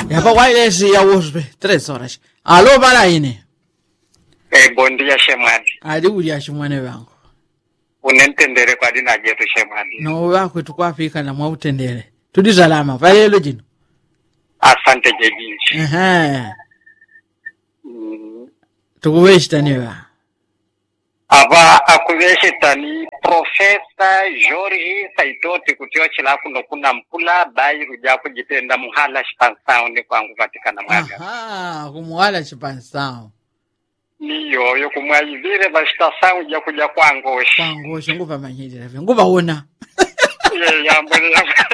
E hapa wireless ya USB 3 horas. Alô Balaine. Bom dia Shemadi. Ali uli shimwane wangu. Unentendere kwa dina jetu Shemadi. No wako tukwafika na mwautendere. Tudi salama. Valelo jino. Asante jejinji. Tukuweshitaniwa. Aba akuveshitani Profesa George Saitoti kutio chilafu no kuna mpula bai ruja kujitenda muhala shipansao ni kwangu vatikana mwaga. Aha, kumuhala shipansao. Niyo, yo kumwayivire vashitasao ja kuja kwangoshi. Kwangoshi, nguva manyidira. Nguva una. Yambwe.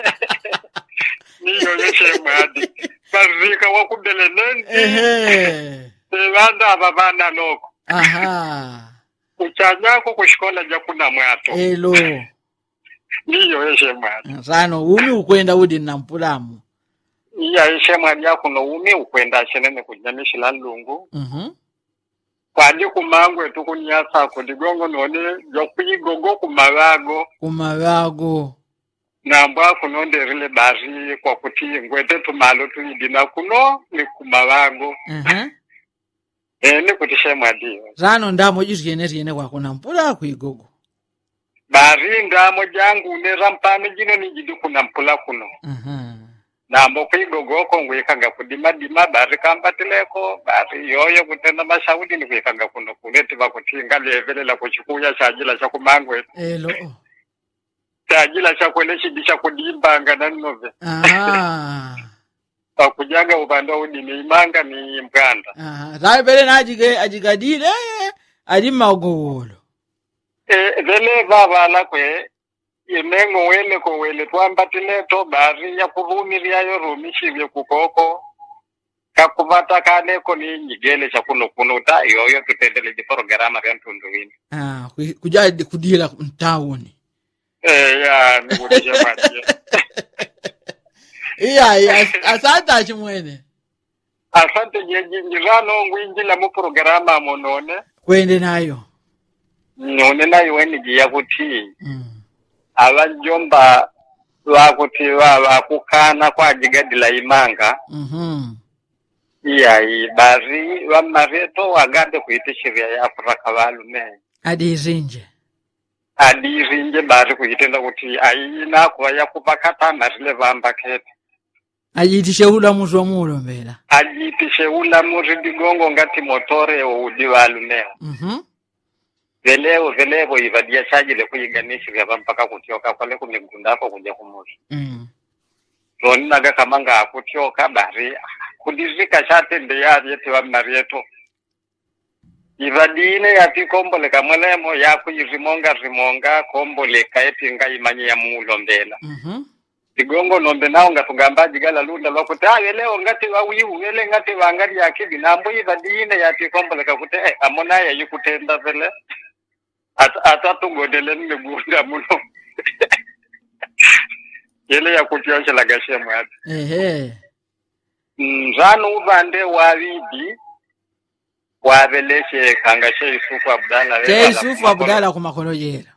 Niyo yo Shemadi. Bazika wakubele nenti. Wanda ababana loko. Aha. Uchanyako kushikola jakuna mwato. Elo. Niyo Shemadi. Sano umi ukwenda udi na mpulamu. Iya Shemadi yako no umi ukwenda shenene kujamishila lungu. Kwaji kumangwe tukunyasa kudigongo none jokuyigogo kumarago. Kumarago. Nambwa kunonde rile bari kwa kuti ngwete tumalo tuidina kuno ni kumarago. Ni kuti Shemadi. Zano ndamo jisiene kwa kuna mpula kuigogo. Bari ndamo jangu ne rampani jino ni jidu kuna mpula kuno. Nambo kuigogo kongwekaga kudima bari kambatileko bari yoyo kutenda mashaudi ni kwekaga kuno kuleti bakutinga levele la kuchikuya chajila cha kumangwe. Elo. Chajila cha kweleshi disha kudimba ngananove. Kujaga ubando udi ni imanga ni mganda. Zai bele na ajigadile ajima ugowolo. Vele baba la kwe imengo wele ko wele twambatile to bari ya kuvumilia yo rumishivye kukoko kakuvata kane ko ni nyigele cha kuno ta yoyo tutendele di programa ya mtundu wini. Kujadi kudila mtauni. Ya ni kudija maji. Iya, asante achimwene. Asante jeji njirano ngwinjila mu programa monone. Kwende nayo. None nayo weni jia kuti. Abajomba wakuti wakukana kwa jigadila imanga. Iya, bari wamareto wagade kuitishiria ya Afrika walume. Adirinje bari kuitenda kuti aina kwa ya kupakata marile vamba kete. Ajitishe ula muzo mulo mbela. Ajitishe ula muridigongo ngati motore udi walumea. Velevo ivadia chajile kuiganishi vya vampaka kutioka kwale kumigunda hapo kuja kumuzi. Roni naga kamanga kutioka bari kudizika chate ndeyari yeti wa marieto. Ivadine yati kombole kamwelemo yaku rimonga kombole kaeti nga imanyi ya mulo mbela. Tigongo nombe nao nga tugambaji gala lunda lokuta leo ngati wawiu ele ngati wangari yakibi nambo ivadine yati kombole kakute amona ya yukutenda vele atatu godele ngunda mulo. Yele ya kutiosha lagashe mwati. Nzano ubande wawidi wabeleshe kangashe Yusufu Abdalla. Yusufu Abdalla kumakono jera.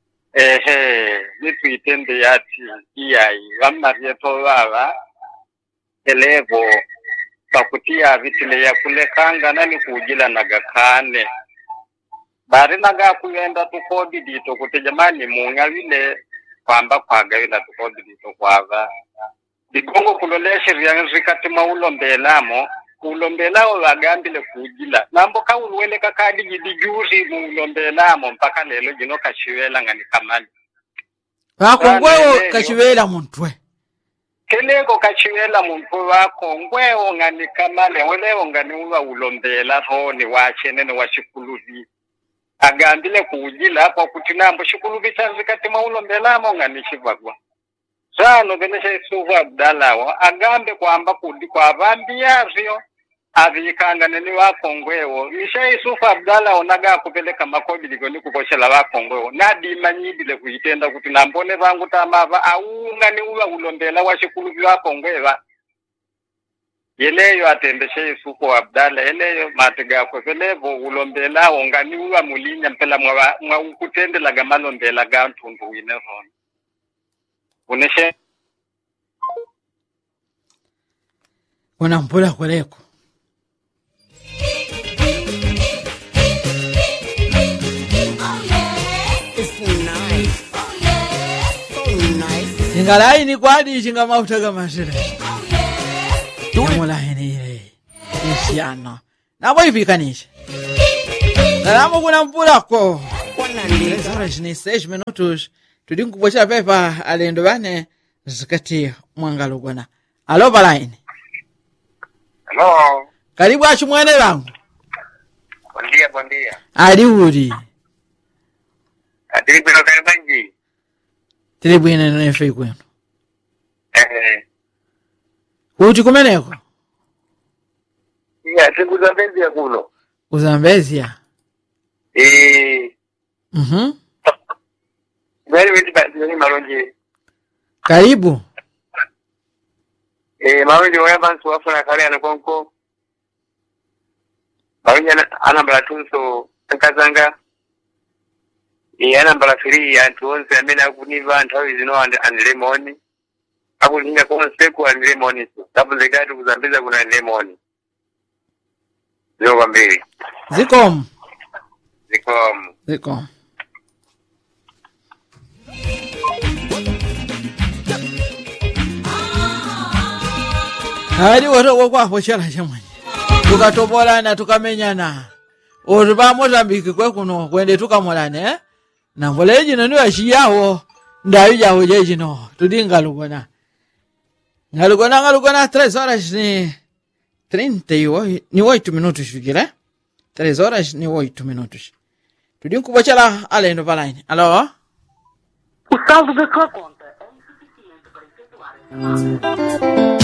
Nitu itende yati iyai wamarieto wawa elevo pakutia vitile ya kulekanga nani kujila nagakane bari naga kuyenda tukodi dito kutejamani munga vile kwamba kwaga vila tukodi dito kwava digongo kuloleshe riyanzikati maulombelamo ulombelao wagambile kujila nambo ka uwele kakadi jidijuzi ulombelamo mpaka lelo jino kashiwela ngani kamali wakongweo kashiwela muntwe keleko kashiwela muntwe wakongweo ngani kamali weleo ngani uwa ulombela roni wachenene washikuluvi agambile kujila kwa kutinambo shikuluvi chanzikati maulombelamo ngani shivagwa Zano venesha Yusufu Abdalla wa agambe kwamba kudi kwa vambia rio avikanga nini wakongweo misha Yusufu Abdalla onaga kupeleka makobi ligoni kukoshela wakongweo nadi manyidile kuitenda kuti nambone vangu tamava aunga ni uwa ulombela washikuluvi wakongwewa yeleyo atendeshe Yusufu Abdalla yeleyo matiga kwa velevo ulombela ongani uwa mulinya mpela mwa ukutendela gamalombela gantundu wineroni uneshe kuna mpula kuleko. Ingalaini kwadi chinga mautaga masire. Mulaini ile. Isiano. Na boi vikanisha. Nalamu kuna mpula ko. 6 minutos. Tudinkubocha pepa alendo bane zikati mwangalugona. Alo balaini. Hello. Karibu achu mwene langu. Buen día. Ali uri. Ati pero karibanji. Tilibwine nefe kwenu. Uti kumeneko? Ya, sikuzambezia kuno. Uzambezia? Very very malonje. Karibu. Mawili wa bantu wafuna kale anakonko. Mawili anambala tunso nkazanga. Anambala firi antuonse amena kuniva ntawi zino and lemon. Akulinga kwa seku and lemon. Sababu zegatu kuzambeza kuna lemon. Zio kwambili. Zikom. Hadi watu kwa hoshara chamani. Tukatobolana tukamenyana. Oruba Mozambique kwe kuno kwende tukamolane na mboleji nani washiyawo ndayo jawo jeji no tudinga lugona. Ngalugona 3 horas ni 38 minutos fikira. 3 horas ni 8 minutos. Tudinkubochela alendo balaini. Alô? O saldo da sua conta é insuficiente para efetuar.